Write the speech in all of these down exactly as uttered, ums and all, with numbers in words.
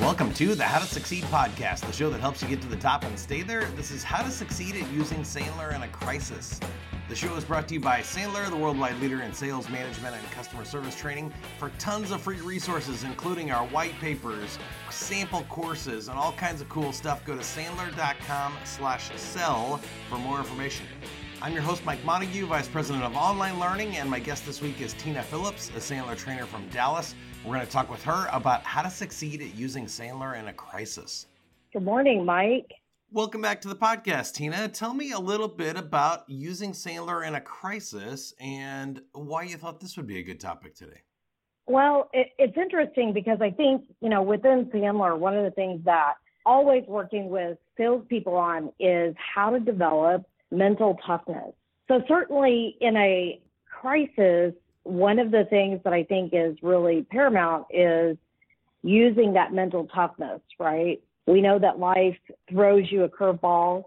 Welcome to the How to Succeed podcast, the show that helps you get to the top and stay there. This is how to succeed at using Sandler in a crisis. The show is brought to you by Sandler, the worldwide leader in sales management and customer service training. For tons of free resources, including our white papers, sample courses, and all kinds of cool stuff, go to sandler.com slash sell for more information. I'm your host, Mike Montague, Vice President of Online Learning, and my guest this week is Tina Phillips, a Sandler trainer from Dallas. We're going to talk with her about how to succeed at using Sandler in a crisis. Good morning, Mike. Welcome back to the podcast, Tina. Tell me a little bit about using Sandler in a crisis and why you thought this would be a good topic today. Well, it, it's interesting because I think, you know, within Sandler, one of the things that always working with salespeople on is how to develop mental toughness. So certainly in a crisis, one of the things that I think is really paramount is using that mental toughness, right? We know that life throws you a curveball,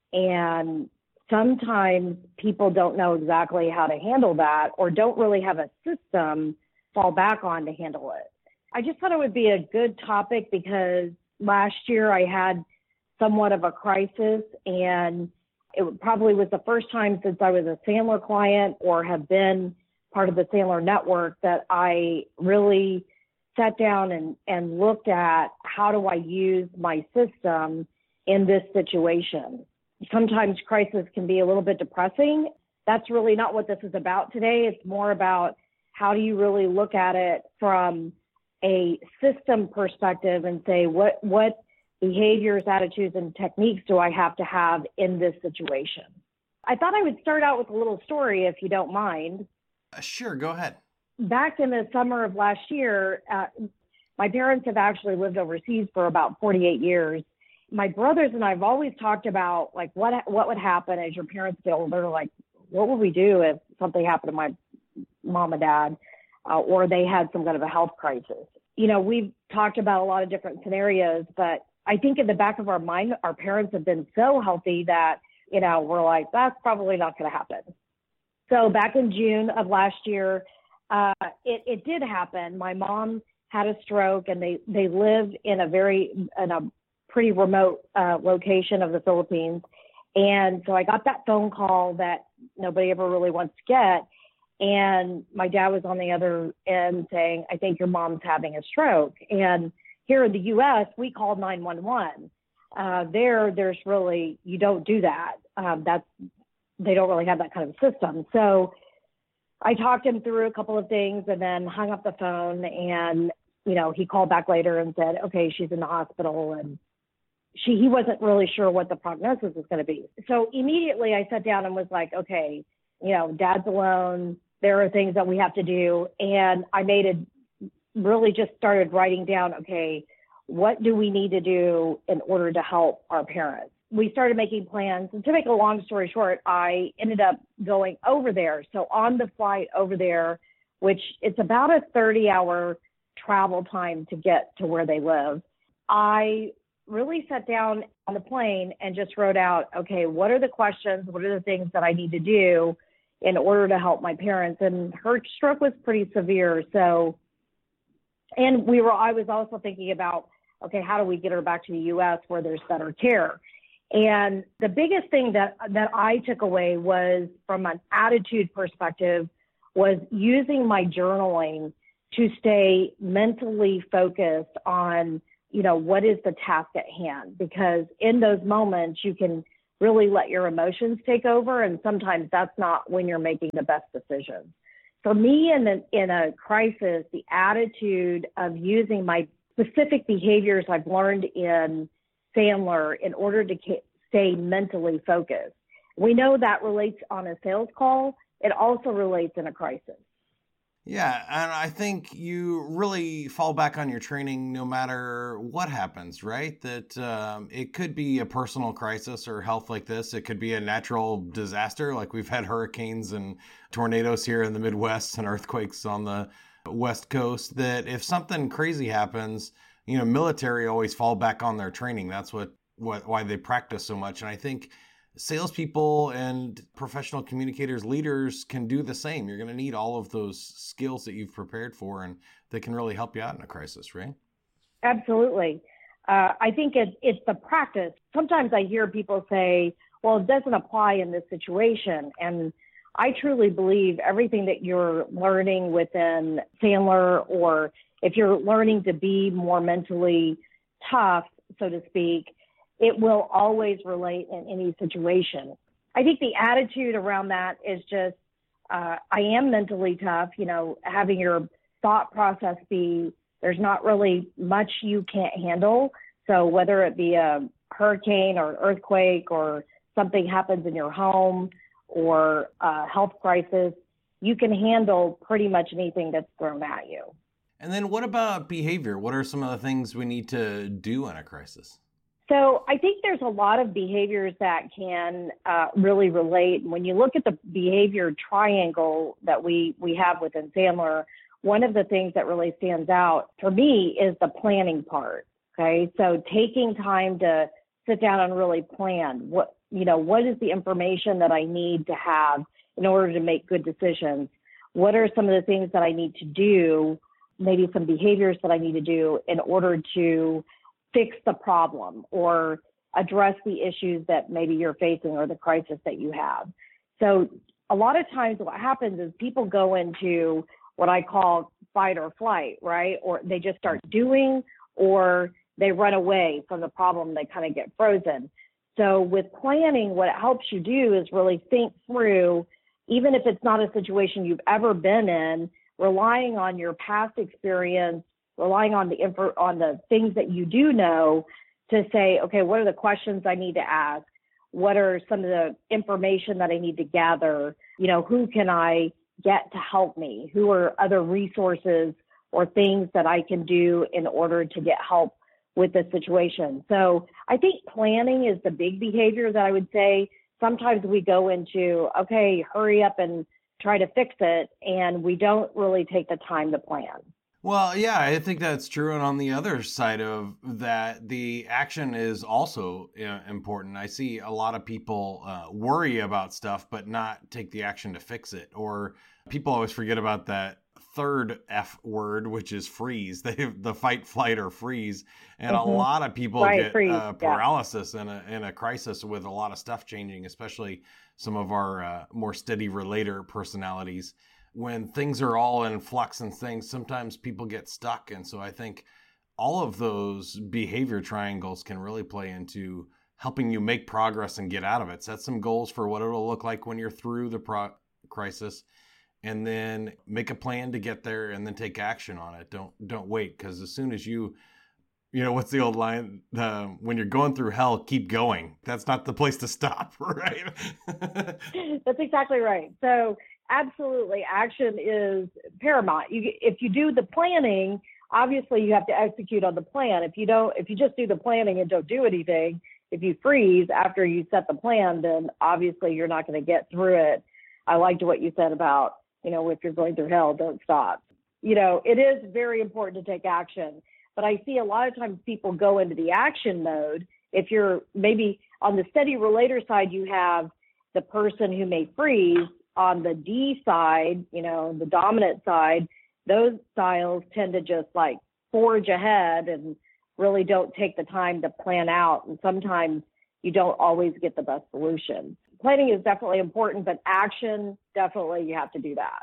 and sometimes people don't know exactly how to handle that or don't really have a system fall back on to handle it. I just thought it would be a good topic because last year I had somewhat of a crisis, and it probably was the first time since I was a Sandler client or have been part of the Sandler network that I really sat down and, and looked at how do I use my system in this situation. Sometimes crisis can be a little bit depressing. That's really not what this is about today. It's more about how do you really look at it from a system perspective and say, what, what behaviors, attitudes, and techniques do I have to have in this situation? I thought I would start out with a little story, if you don't mind. Uh, sure, go ahead. Back in the summer of last year, uh, my parents have actually lived overseas for about forty-eight years. My brothers and I have always talked about, like, what what would happen as your parents get older? Like, what would we do if something happened to my mom and dad, uh, or they had some kind of a health crisis? You know, we've talked about a lot of different scenarios, but I think in the back of our mind, our parents have been so healthy that, you know, we're like, that's probably not going to happen. So back in June of last year, uh, it, it did happen. My mom had a stroke, and they, they lived in a very, in a pretty remote uh, location of the Philippines. And so I got that phone call that nobody ever really wants to get. And my dad was on the other end saying, I think your mom's having a stroke. And here in the U S, we called nine one one. Uh, there, there's really, you don't do that. Um, that's, they don't really have that kind of system. So I talked him through a couple of things and then hung up the phone, and, you know, he called back later and said, okay, she's in the hospital, and she, he wasn't really sure what the prognosis was going to be. So immediately I sat down and was like, okay, you know, dad's alone. There are things that we have to do. And I made it really just started writing down, okay, what do we need to do in order to help our parents? We started making plans. And to make a long story short, I ended up going over there. So on the flight over there, which it's about a thirty hour travel time to get to where they live, I really sat down on the plane and just wrote out, okay, what are the questions? What are the things that I need to do in order to help my parents? And her stroke was pretty severe. So, and we were, I was also thinking about, okay, how do we get her back to the U S where there's better care? And the biggest thing that, that I took away was, from an attitude perspective, was using my journaling to stay mentally focused on, you know, what is the task at hand? Because in those moments, you can really let your emotions take over. And sometimes that's not when you're making the best decisions. For me, in a, in a crisis, the attitude of using my specific behaviors I've learned in Sandler in order to stay mentally focused. We know that relates on a sales call. It also relates in a crisis. Yeah, and I think you really fall back on your training no matter what happens, right? That um, it could be a personal crisis or health like this. It could be a natural disaster, like we've had hurricanes and tornadoes here in the Midwest and earthquakes on the West Coast, that if something crazy happens, you know, military always fall back on their training. That's what, what why they practice so much. And I think salespeople and professional communicators, leaders can do the same. You're going to need all of those skills that you've prepared for and that can really help you out in a crisis, right? Absolutely. Uh, I think it's, it's the practice. Sometimes I hear people say, well, it doesn't apply in this situation. And I truly believe everything that you're learning within Sandler, or if you're learning to be more mentally tough, so to speak, it will always relate in any situation. I think the attitude around that is just, uh, I am mentally tough, you know, having your thought process be, there's not really much you can't handle. So whether it be a hurricane or earthquake or something happens in your home or a health crisis, you can handle pretty much anything that's thrown at you. And then what about behavior? What are some of the things we need to do in a crisis? So I think there's a lot of behaviors that can uh, really relate. When you look at the behavior triangle that we, we have within Sandler, one of the things that really stands out for me is the planning part. Okay. So taking time to sit down and really plan what, you know, what is the information that I need to have in order to make good decisions? What are some of the things that I need to do? Maybe some behaviors that I need to do in order to fix the problem or address the issues that maybe you're facing or the crisis that you have. So a lot of times what happens is people go into what I call fight or flight, right? Or they just start doing, or they run away from the problem. They kind of get frozen. So with planning, what it helps you do is really think through, even if it's not a situation you've ever been in, relying on your past experience, relying on the info, on the things that you do know to say, okay, what are the questions I need to ask? What are some of the information that I need to gather? You know, who can I get to help me? Who are other resources or things that I can do in order to get help with the situation? So I think planning is the big behavior that I would say. Sometimes we go into, okay, hurry up and try to fix it, and we don't really take the time to plan. Well, yeah, I think that's true. And on the other side of that, the action is also uh, important. I see a lot of people uh, worry about stuff, but not take the action to fix it. Or people always forget about that third F word, which is freeze. They have the fight, flight, or freeze. And mm-hmm. a lot of people right, get freeze, uh, paralysis yeah. in a in a crisis with a lot of stuff changing, especially some of our uh, more steady relator personalities. When things are all in flux and things, sometimes people get stuck. And so I think all of those behavior triangles can really play into helping you make progress and get out of it. Set some goals for what it'll look like when you're through the pro- crisis, and then make a plan to get there and then take action on it. Don't don't wait, because as soon as you, you know, what's the old line? Uh, when you're going through hell, keep going. That's not the place to stop, right? That's exactly right. So absolutely, action is paramount. You, if you do the planning, obviously you have to execute on the plan. If you don't, if you just do the planning and don't do anything, if you freeze after you set the plan, then obviously you're not going to get through it. I liked what you said about, you know, if you're going through hell, don't stop. You know, it is very important to take action, but I see a lot of times people go into the action mode. If you're maybe on the steady relator side, you have the person who may freeze. On the D side, you know, the dominant side, those styles tend to just like forge ahead and really don't take the time to plan out. And sometimes you don't always get the best solution. Planning is definitely important, but action, definitely you have to do that.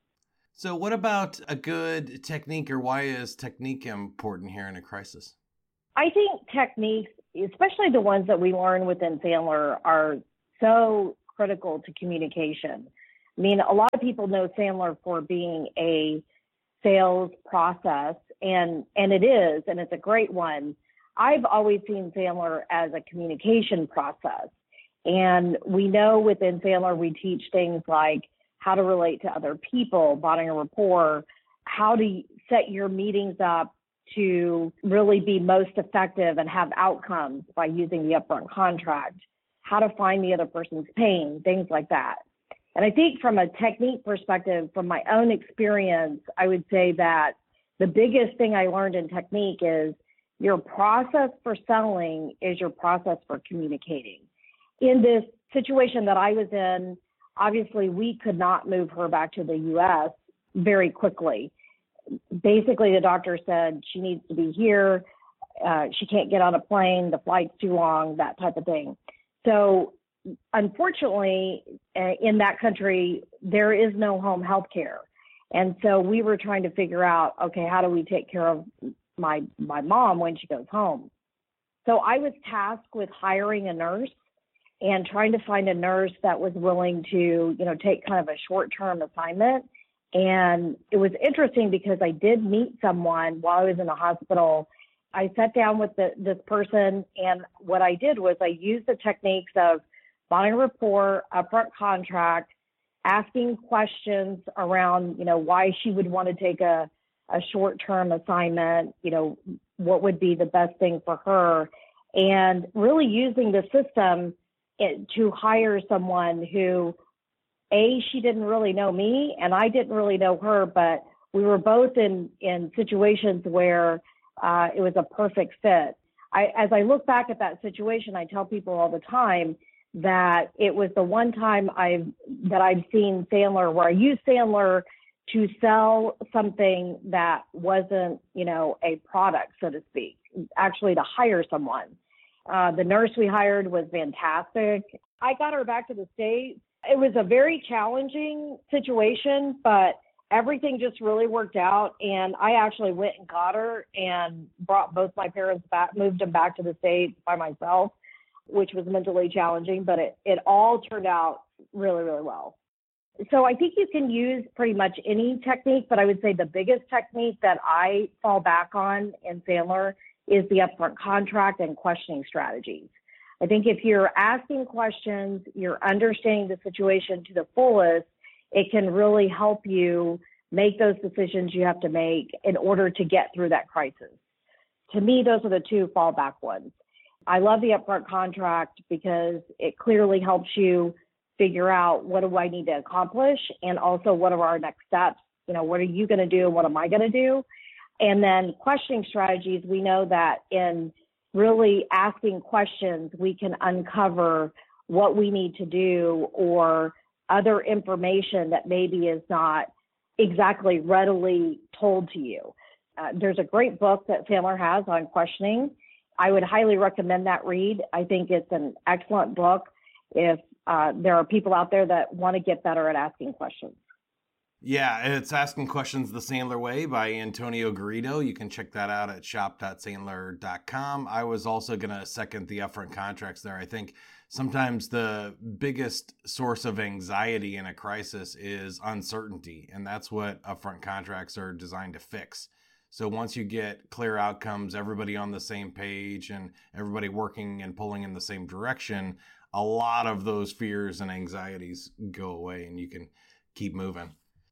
So what about a good technique, or why is technique important here in a crisis? I think techniques, especially the ones that we learn within Sandler, are so critical to communication. I mean, a lot of people know Sandler for being a sales process, and, and it is, and it's a great one. I've always seen Sandler as a communication process. And we know within Sandler, we teach things like how to relate to other people, bonding a rapport, how to set your meetings up to really be most effective and have outcomes by using the upfront contract, how to find the other person's pain, things like that. And I think from a technique perspective, from my own experience, I would say that the biggest thing I learned in technique is your process for selling is your process for communicating. In this situation that I was in, obviously we could not move her back to the U S very quickly. basically the doctor said she needs to be here. Uh, she can't get on a plane. The flight's too long, that type of thing. So unfortunately, uh, in that country, there is no home health care. And so we were trying to figure out, okay, how do we take care of my, my mom when she goes home? So I was tasked with hiring a nurse and trying to find a nurse that was willing to, you know, take kind of a short-term assignment. And it was interesting because I did meet someone while I was in the hospital. I sat down with the, this person, and what I did was I used the techniques of buying a rapport, upfront contract, asking questions around, you know, why she would want to take a, a short-term assignment, you know, what would be the best thing for her, and really using the system it, to hire someone who, A, she didn't really know me, and I didn't really know her, but we were both in, in situations where uh, it was a perfect fit. I, as I look back at that situation, I tell people all the time that it was the one time I've, that I've seen Sandler where I used Sandler to sell something that wasn't, you know, a product, so to speak, actually to hire someone. Uh, the nurse we hired was fantastic. I got her back to the States. It was a very challenging situation, but everything just really worked out. And I actually went and got her and brought both my parents back, moved them back to the States by myself, which was mentally challenging, but it, it all turned out really, really well. So I think you can use pretty much any technique, but I would say the biggest technique that I fall back on in Sandler is the upfront contract and questioning strategies. I think if you're asking questions, you're understanding the situation to the fullest, it can really help you make those decisions you have to make in order to get through that crisis. To me, those are the two fallback ones. I love the upfront contract because it clearly helps you figure out what do I need to accomplish, and also what are our next steps. You know, what are you going to do and what am I going to do? And then questioning strategies, we know that in really asking questions, we can uncover what we need to do or other information that maybe is not exactly readily told to you. Uh, there's a great book that Sandler has on questioning. I would highly recommend that read. I think it's an excellent book if uh, there are people out there that want to get better at asking questions. Yeah, it's Asking Questions the Sandler Way by Antonio Garrido. You can check that out at shop dot sandler dot com. I was also going to second the upfront contracts there. I think sometimes the biggest source of anxiety in a crisis is uncertainty, and that's what upfront contracts are designed to fix. So once you get clear outcomes, everybody on the same page, and everybody working and pulling in the same direction, a lot of those fears and anxieties go away, and you can keep moving.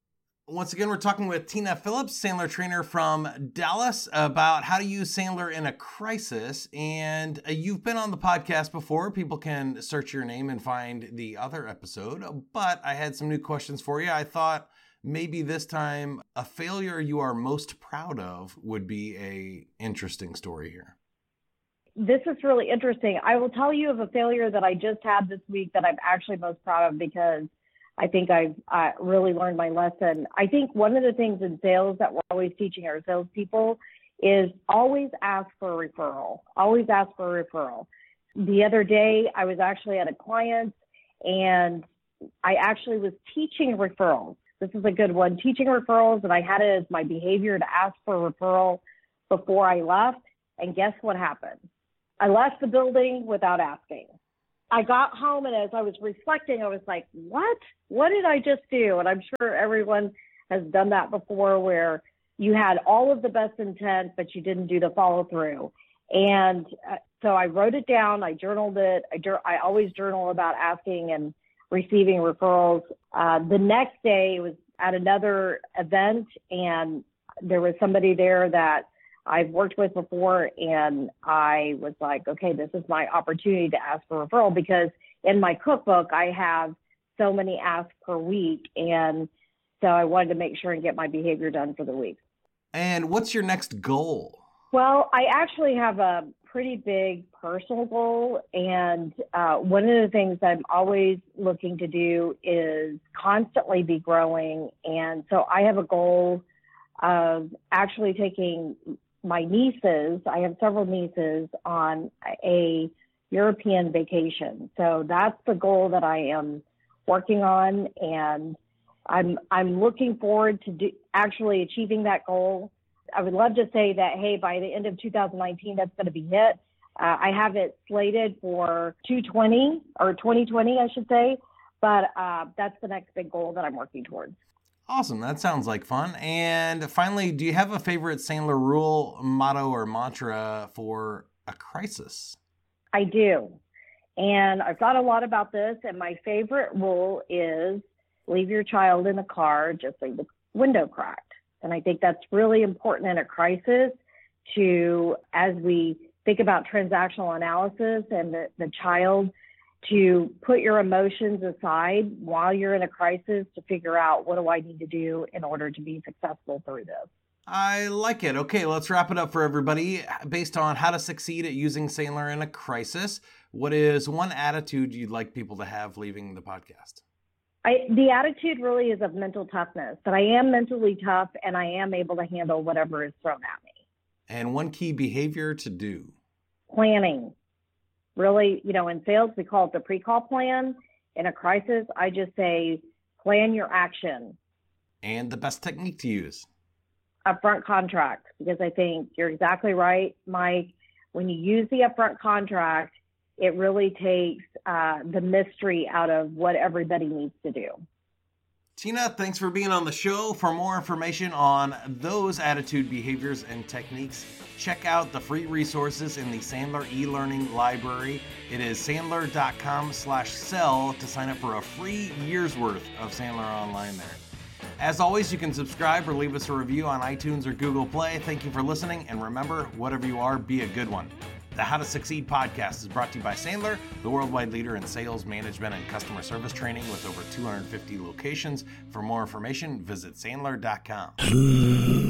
Once again, we're talking with Tina Phillips, Sandler trainer from Dallas, about how to use Sandler in a crisis. And uh, you've been on the podcast before. People can search your name and find the other episode. But I had some new questions for you. I thought maybe this time a failure you are most proud of would be a interesting story here. This is really interesting. I will tell you of a failure that I just had this week that I'm actually most proud of because I think I've uh, really learned my lesson. I think one of the things in sales that we're always teaching our salespeople is always ask for a referral. Always ask for a referral. The other day, I was actually at a client, and I actually was teaching referrals. This is a good one, teaching referrals, and I had it as my behavior to ask for a referral before I left. And guess what happened? I left the building without asking. I got home, and as I was reflecting, I was like, what? What did I just do? And I'm sure everyone has done that before, where you had all of the best intent, but you didn't do the follow through. And uh, so I wrote it down. I journaled it. I, jur- I always journal about asking and receiving referrals. Uh, the next day, it was at another event, and there was somebody there that I've worked with before, and I was like, okay, this is my opportunity to ask for a referral, because in my cookbook, I have so many asks per week. And so I wanted to make sure and get my behavior done for the week. And what's your next goal? Well, I actually have a pretty big personal goal. And uh, one of the things I'm always looking to do is constantly be growing. And so I have a goal of actually taking my nieces, I have several nieces, on a European vacation. So that's the goal that I am working on, and I'm I'm looking forward to do, actually achieving that goal. I would love to say that, hey, by the end of two thousand nineteen, that's going to be hit. Uh, I have it slated for two twenty or twenty twenty, I should say, but uh, that's the next big goal that I'm working towards. Awesome. That sounds like fun. And finally, do you have a favorite Sandler rule, motto, or mantra for a crisis? I do. And I've thought a lot about this, and my favorite rule is leave your child in the car, just leave the window cracked. And I think that's really important in a crisis to, as we think about transactional analysis and the, the child, to put your emotions aside while you're in a crisis to figure out, what do I need to do in order to be successful through this? I like it. Okay, let's wrap it up for everybody. Based on how to succeed at using Sandler in a crisis, what is one attitude you'd like people to have leaving the podcast? I, the attitude really is of mental toughness, that I am mentally tough and I am able to handle whatever is thrown at me. And one key behavior to do? Planning. Really, you know, in sales, we call it the pre-call plan. In a crisis, I just say, plan your action. And the best technique to use? Upfront contract, because I think you're exactly right, Mike. When you use the upfront contract, it really takes uh, the mystery out of what everybody needs to do. Tina, thanks for being on the show. For more information on those attitude behaviors and techniques, check out the free resources in the Sandler e-learning library. It is sandler.com slash sell to sign up for a free year's worth of Sandler Online there. As always, you can subscribe or leave us a review on iTunes or Google Play. Thank you for listening, and remember, whatever you are, be a good one. The How to Succeed podcast is brought to you by Sandler, the worldwide leader in sales, management, and customer service training with over two hundred fifty locations. For more information, visit sandler dot com.